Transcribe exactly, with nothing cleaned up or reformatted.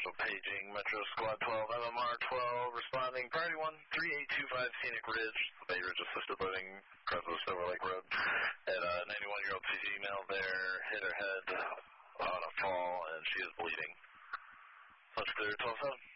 Special paging, Metro Squad twelve, M M R twelve, responding, priority one, three eight two five Scenic Ridge, Bay Ridge Assisted Living, across the Silver Lake Road. And a ninety-one-year-old female there hit her head on a fall, and she is bleeding. Let's clear twelve seven.